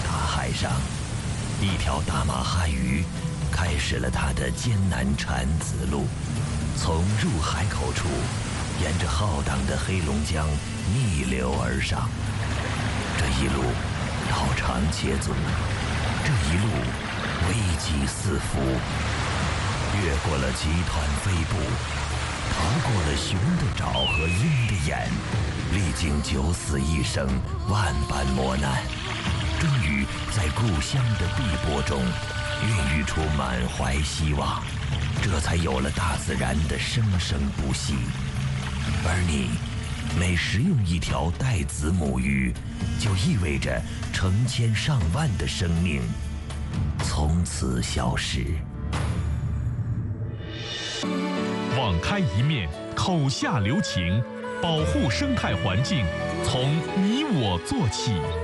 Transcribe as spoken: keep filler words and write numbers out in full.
大海上，一条大马哈鱼开始了它的艰难产子路，从入海口处，沿着浩荡的黑龙江逆流而上。这一路道长且阻，这一路危机四伏，越过了集团飞部，逃过了熊的爪和鹰的眼，历经九死一生，万般磨难，终于在故乡的碧波中孕育出满怀希望，这才有了大自然的生生不息。而你每食用一条带子母鱼，就意味着成千上万的生命从此消失。 网开一面，口下留情，保护生态环境，从你我做起。